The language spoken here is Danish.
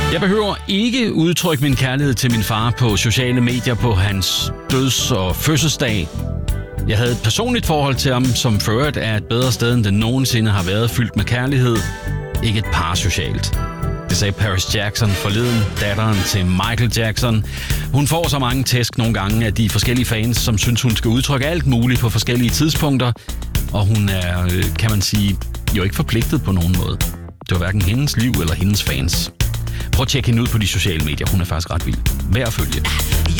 Jeg behøver ikke udtrykke min kærlighed til min far på sociale medier på hans døds- og fødselsdag. Jeg havde et personligt forhold til ham, som for øvrigt er et bedre sted, end det nogensinde har været, fyldt med kærlighed. Ikke et parasocialt. Det sagde Paris Jackson forleden, datteren til Michael Jackson. Hun får så mange tæsk nogle gange af de forskellige fans, som synes, hun skal udtrykke alt muligt på forskellige tidspunkter. Og hun er, kan man sige, jo ikke forpligtet på nogen måde. Det var hverken hendes liv eller hendes fans. Prøv at tjekke hende ud på de sociale medier. Hun er faktisk ret vild. Værd at følge.